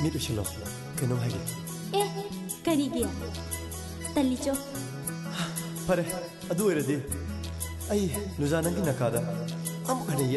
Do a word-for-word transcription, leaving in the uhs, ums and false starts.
ꯃꯤꯠ ꯎꯏꯁꯤꯜꯂꯣ ꯀꯩꯅꯣꯝ ꯍꯥꯏꯒꯦ ꯑꯦ ꯀꯔꯤꯒꯤ ꯇꯜꯂꯤꯆꯣ ꯐꯔꯦ ꯑꯗꯨ ꯑꯣꯏꯔꯗꯤ ꯑꯩ ꯅꯨꯖꯥ ꯅꯪꯒꯤ ꯅꯥꯀꯥꯗ ꯑꯃꯨꯛ ꯍꯟꯅ